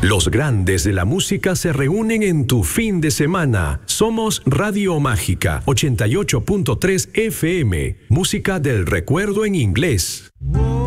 Los grandes de la música se reúnen en tu fin de semana. Somos Radio Mágica 88.3 FM. Música del recuerdo en inglés.